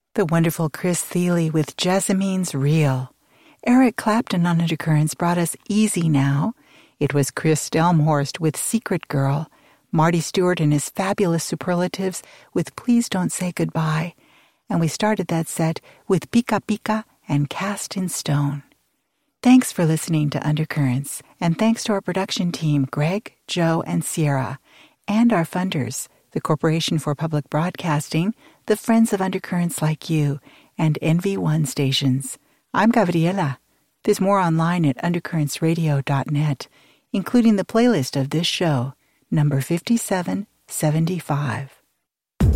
The wonderful Chris Thile with Jessamine's Real. Eric Clapton on Undercurrents brought us Easy Now. It was Chris Delmhorst with Secret Girl. Marty Stewart and his fabulous superlatives with Please Don't Say Goodbye. And we started that set with Pika Pika and Cast in Stone. Thanks for listening to Undercurrents, and thanks to our production team, Greg, Joe, and Sierra, and our funders, the Corporation for Public Broadcasting, the Friends of Undercurrents Like You, and NV1 stations. I'm Gabriela. There's more online at undercurrentsradio.net, including the playlist of this show, number 5775.